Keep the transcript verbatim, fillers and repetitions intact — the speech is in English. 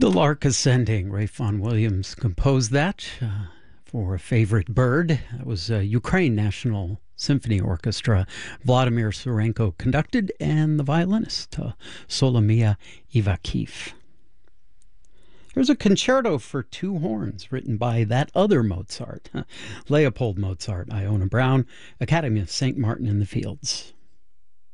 The Lark Ascending. Ray Vaughan Williams composed that uh, for a favorite bird. That was uh, Ukraine National Symphony Orchestra. Vladimir Surenko conducted, and the violinist, uh, Solomia Ivakhiv. There's a concerto for two horns written by that other Mozart, Leopold Mozart, Iona Brown, Academy of Saint Martin in the Fields.